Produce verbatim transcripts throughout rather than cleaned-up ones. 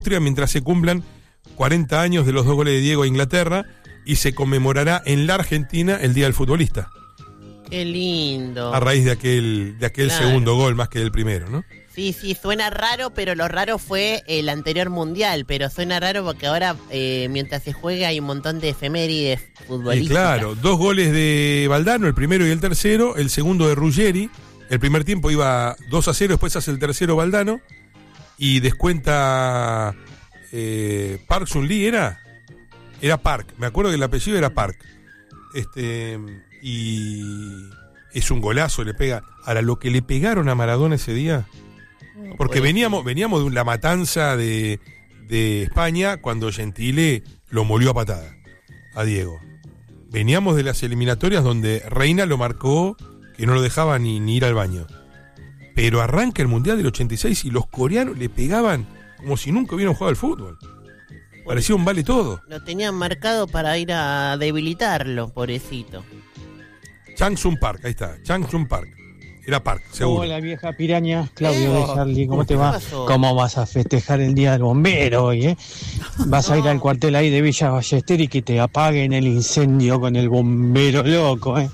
mientras se cumplan cuarenta años de los dos goles de Diego a Inglaterra y se conmemorará en la Argentina el Día del Futbolista. Qué lindo. A raíz de aquel, de aquel claro. segundo gol más que del primero, ¿no? Sí, sí, suena raro, pero lo raro fue el anterior mundial, pero suena raro porque ahora, eh, mientras se juega, hay un montón de efemérides futbolísticas. Y claro, dos goles de Valdano, el primero y el tercero, el segundo de Ruggeri, el primer tiempo iba dos a cero, después hace el tercero Valdano, y descuenta eh, Park Sun-lee, ¿era? Era Park, me acuerdo que el apellido era Park. Este, y es un golazo, le pega. Ahora, lo que le pegaron a Maradona ese día... Porque veníamos veníamos de la matanza de, de España cuando Gentile lo molió a patada a Diego. Veníamos de las eliminatorias donde Reina lo marcó que no lo dejaba ni, ni ir al baño. Pero arranca el Mundial del ochenta y seis y los coreanos le pegaban como si nunca hubieran jugado al fútbol. Parecía un vale todo. Lo tenían marcado para ir a debilitarlo, pobrecito. Changsung Park, ahí está, Changsung Park. Era Park, seguro. Hola, vieja piraña. Claudio de Charlie, ¿cómo te va? ¿Cómo vas a festejar el Día del Bombero hoy, eh? Vas a ir al cuartel ahí de Villa Ballester y que te apaguen el incendio con el bombero loco, eh.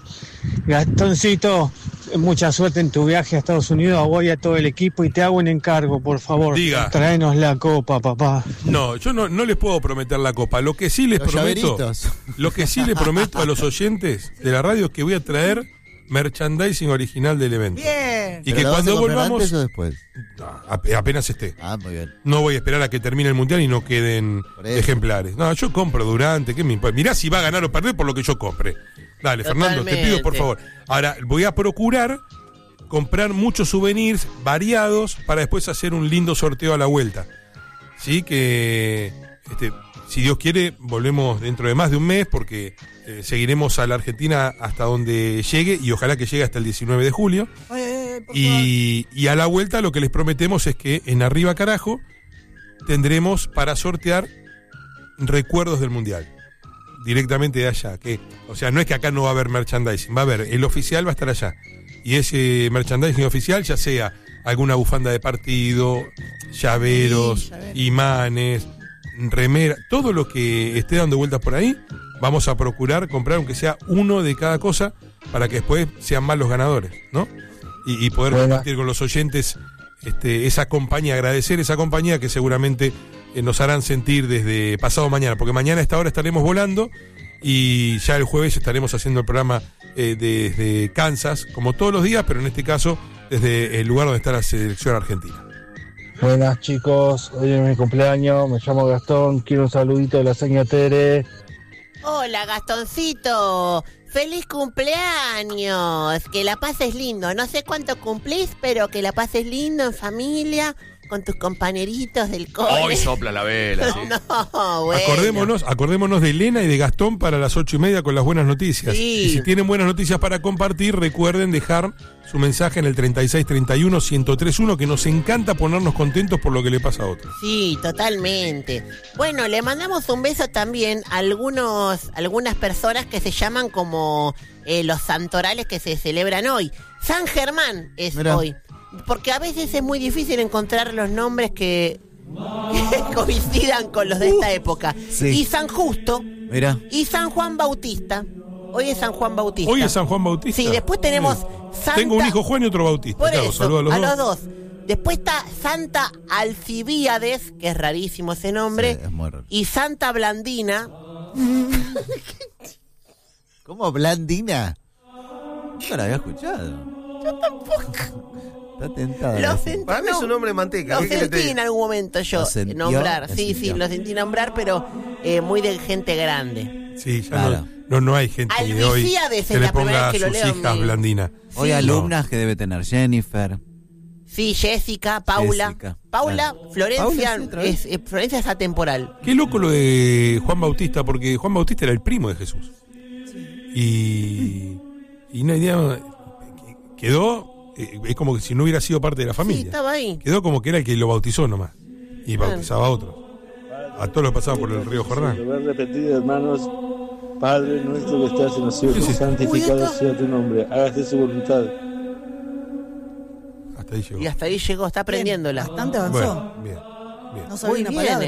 Gastoncito, mucha suerte en tu viaje a Estados Unidos. A vos y a todo el equipo, y te hago un encargo, por favor. Diga. Tráenos la copa, papá. No, yo no, no les puedo prometer la copa. Lo que sí les los prometo, llaveritos. Lo que sí les prometo a los oyentes de la radio es que voy a traer merchandising original del evento. Bien. Y que cuando volvamos antes o después? No, apenas esté. Ah, muy bien. No voy a esperar a que termine el mundial y no queden ejemplares. No, yo compro durante, ¿qué me importa? Mirá si va a ganar o perder por lo que yo compre. Dale, Totalmente. Fernando, te pido por favor. Ahora, voy a procurar comprar muchos souvenirs variados para después hacer un lindo sorteo a la vuelta. Sí, que este, si Dios quiere, volvemos dentro de más de un mes porque eh, seguiremos a la Argentina hasta donde llegue y ojalá que llegue hasta el diecinueve de julio. Oye, y, y a la vuelta lo que les prometemos es que en Arriba Carajo tendremos para sortear recuerdos del Mundial. Directamente de allá. Que, o sea, no es que acá no va a haber merchandising, va a haber, el oficial va a estar allá. Y ese merchandising oficial, ya sea alguna bufanda de partido, llaveros, sí, llaveros. imanes, remera, todo lo que esté dando vueltas por ahí, vamos a procurar comprar aunque sea uno de cada cosa para que después sean más los ganadores, ¿no? Y, y poder bueno. compartir con los oyentes este, esa compañía, agradecer esa compañía que seguramente eh, nos harán sentir desde pasado mañana, porque mañana a esta hora estaremos volando y ya el jueves estaremos haciendo el programa eh, desde Kansas, como todos los días, pero en este caso desde el lugar donde está la selección argentina. Buenas chicos, hoy es mi cumpleaños, me llamo Gastón, quiero un saludito de la señora Tere. Hola Gastoncito, feliz cumpleaños, que la pases lindo, no sé cuánto cumplís, pero que la pases lindo en familia, con tus compañeritos del cole. Hoy sopla la vela. ¿Sí? No, bueno. Acordémonos, acordémonos de Elena y de Gastón para las ocho y media con las buenas noticias. Sí. Y si tienen buenas noticias para compartir, recuerden dejar su mensaje en el treinta y seis treinta y uno ciento tres uno, que nos encanta ponernos contentos por lo que le pasa a otros. Sí, totalmente. Bueno, le mandamos un beso también a algunos, algunas personas que se llaman como eh, los santorales que se celebran hoy. San Germán es Mirá. hoy. Porque a veces es muy difícil encontrar los nombres que, que coincidan con los de esta época. Sí. Y San Justo. Mirá. Y San Juan Bautista. Hoy es San Juan Bautista. Hoy es San Juan Bautista. Sí, después tenemos Santa... Tengo un hijo Juan y otro Bautista. Por claro, eso, saludo a los a dos. los dos. Después está Santa Alcibíades, que es rarísimo ese nombre. Sí, es muy raro. Y Santa Blandina. ¿Cómo Blandina? Nunca la había escuchado. Yo tampoco. Está tentada. Lo sentí, Para mí es un nombre de manteca. Lo sentí en algún momento yo nombrar. Sí, sí, lo sentí nombrar, pero eh, muy de gente grande. Sí, ya claro. no, no, no hay gente de hoy que le ponga a sus hijas mi... Blandina. Hoy sí. alumnas no. que debe tener Jennifer. Sí, Jessica, Paula. Jessica. Paula, Claro. Florencia, Paula, sí, es, eh, Florencia es atemporal. Qué loco lo de Juan Bautista, porque Juan Bautista era el primo de Jesús. Y, y no, digamos, quedó... Es como que si no hubiera sido parte de la familia. Sí, estaba ahí. Quedó como que era el que lo bautizó nomás. Y bautizaba a otros. A todos los que pasaban por el río Jordán. Lo voy a repetir, hermanos. Padre nuestro que estás en los cielos, Sí, sí. santificado sea tu nombre. Hágase su voluntad. Hasta ahí llegó. Y hasta ahí llegó, está aprendiéndola. Bastante avanzó. Bueno, bien. No sabía Muy una bien, palabra.